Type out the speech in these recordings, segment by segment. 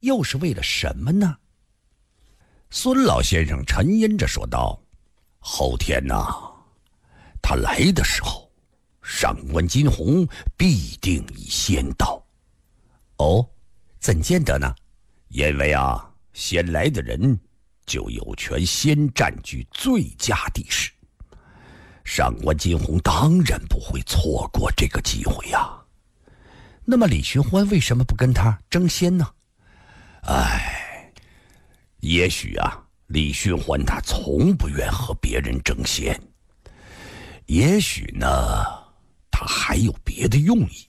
又是为了什么呢？孙老先生沉吟着说道：后天他来的时候，上官金鸿必定已先到。 哦，怎见得呢？ 因为先来的人就有权先占据最佳地势，上官金鸿当然不会错过这个机会呀。 那么李寻欢为什么不跟他争先呢？ 也许李寻欢他从不愿和别人争先，也许呢，他还有别的用意。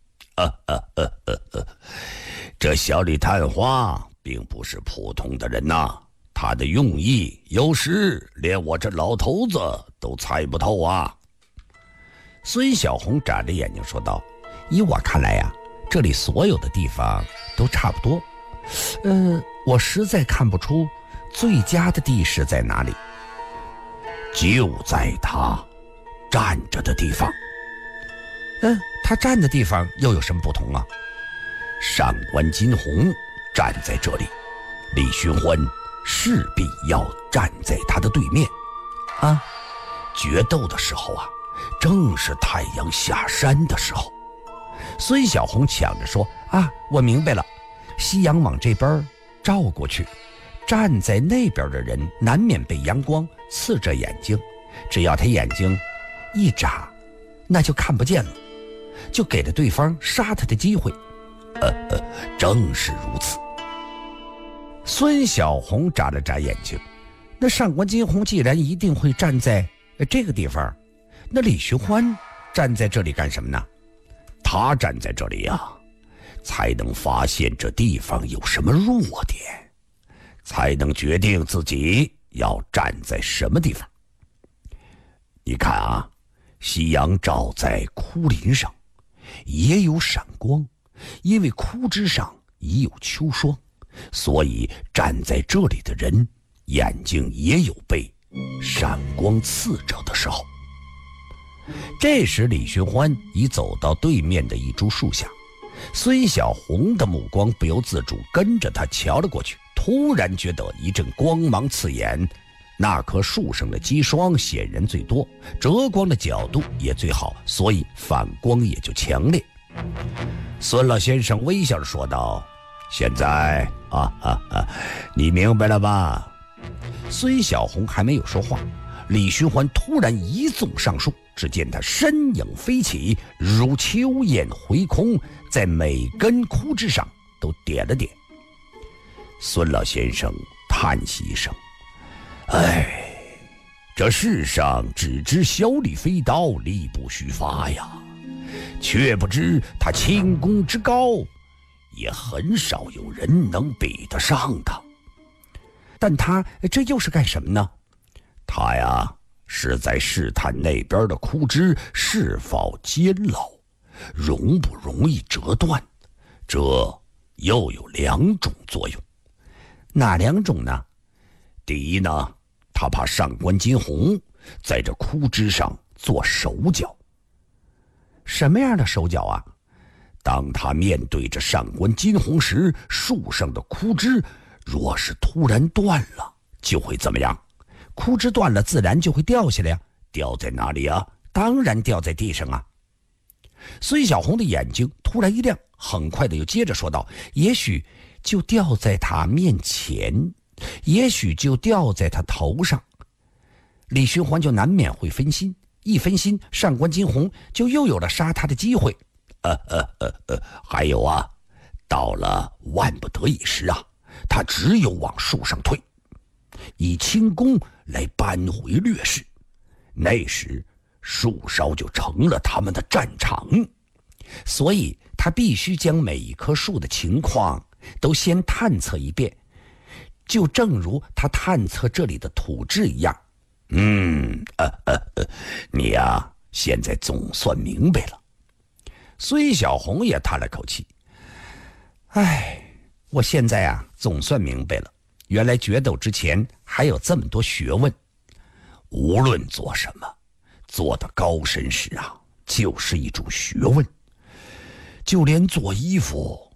这小李探花并不是普通的人他的用意有时连我这老头子都猜不透孙小红眨着眼睛说道：依我看来这里所有的地方都差不多，我实在看不出最佳的地势在哪里。 就在他站着的地方。 他站的地方又有什么不同啊？ 上官金鸿站在这里，李寻欢势必要站在他的对面。决斗的时候正是太阳下山的时候。 孙小红抢着说：我明白了，夕阳往这边照过去，站在那边的人难免被阳光刺着眼睛，只要他眼睛一眨，那就看不见了，就给了对方杀他的机会。 正是如此。 孙小红眨了眨眼睛，那上官金鸿既然一定会站在这个地方，那李寻欢站在这里干什么呢？ 他站在这里才能发现这地方有什么弱点，才能决定自己要站在什么地方。你看夕阳照在枯林上，也有闪光，因为枯枝上已有秋霜，所以站在这里的人眼睛也有被闪光刺着的时候。 这时李寻欢已走到对面的一株树下，孙小红的目光不由自主跟着他瞧了过去，突然觉得一阵光芒刺眼，那棵树上的基霜显然最多，折光的角度也最好，所以反光也就强烈。 孙老先生微笑着说道：现在你明白了吧？ 孙小红还没有说话，李寻欢突然一纵上树，只见他身影飞起，如秋雁回空，在每根枯枝上都点了点。 孙老先生叹息一声：这世上只知小李飞刀，力不虚发呀，却不知他轻功之高，也很少有人能比得上他。 但他这又是干什么呢？ 他是在试探那边的枯枝是否坚牢，容不容易折断，这又有2种作用。 哪2种呢？ 第一呢，他怕上官金鸿在这枯枝上做手脚。 什么样的手脚啊？ 当他面对着上官金鸿时，树上的枯枝若是突然断了，就会怎么样？ 枯枝断了自然就会掉下来呀。 掉在哪里当然掉在地上啊。孙小红的眼睛突然一亮，很快的又接着说道：也许就掉在他面前，也许就掉在他头上。李寻欢就难免会分心，一分心，上官金鸿就又有了杀他的机会。 还有到了万不得已时他只有往树上退，以轻功来扳回劣势，那时树梢就成了他们的战场。 所以他必须将每一棵树的情况都先探测一遍，就正如他探测这里的土质一样。 你现在总算明白了。 孙小红也叹了口气：我现在总算明白了，原来决斗之前还有这么多学问。 无论做什么，做得高深时就是一种学问。就连做衣服